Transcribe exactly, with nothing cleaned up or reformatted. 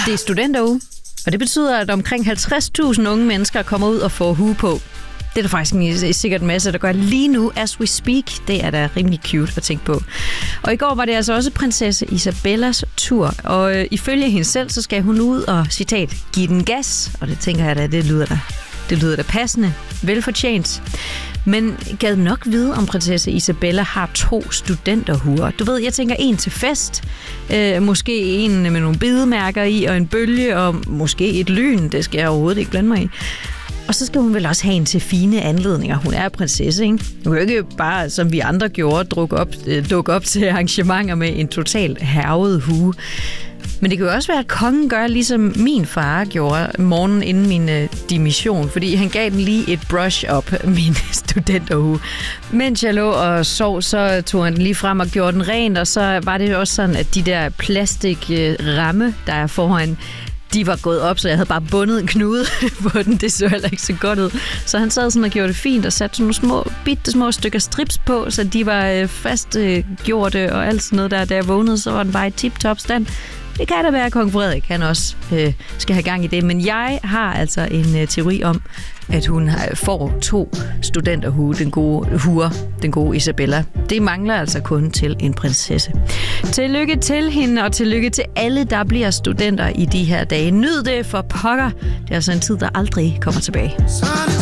Det er studenteruge, og det betyder, at omkring halvtreds tusind unge mennesker kommer ud og får hue på. Det er der faktisk en, sikkert en masse, der gør lige nu, as we speak. Det er da rimelig cute at tænke på. Og i går var det altså også prinsesse Isabellas tur, og øh, ifølge hende selv, så skal hun ud og, citat, give den gas. Og det tænker jeg da, det lyder da, det lyder da passende, velfortjent. Men gad nok vide, om prinsesse Isabella har to studenterhuer. Du ved, jeg tænker en til fest, øh, måske en med nogle bidemærker i, og en bølge, og måske et lyn. Det skal jeg overhovedet ikke blande mig i. Og så skal hun vel også have en til fine anledninger. Hun er prinsesse, ikke? Hun kan jo ikke bare, som vi andre gjorde, dukke op, dukke op til arrangementer med en totalt hærget hue. Men det kan jo også være, at kongen gør, ligesom min far gjorde morgenen inden min øh, dimission, fordi han gav den lige et brush-up, min studenterhue. Mens jeg lå og sov, så tog han den lige frem og gjorde den rent, og så var det også sådan, at de der plastikramme, øh, der er foran, de var gået op, så jeg havde bare bundet en knude på den. Det så heller ikke så godt ud. Så han sad sådan og gjorde det fint og satte sådan nogle små, bitte små stykker strips på, så de var øh, fastgjorte og alt sådan noget der. Da jeg vågnede, så var den bare i tip-top stand. Det kan da være, at kong Frederik han også øh, skal have gang i det. Men jeg har altså en øh, teori om, at hun har, får to studenterhue, den gode huer, den gode Isabella. Det mangler altså kun til en prinsesse. Tillykke til hende, og tillykke til alle, der bliver studenter i de her dage. Nyd det for pokker. Det er altså en tid, der aldrig kommer tilbage.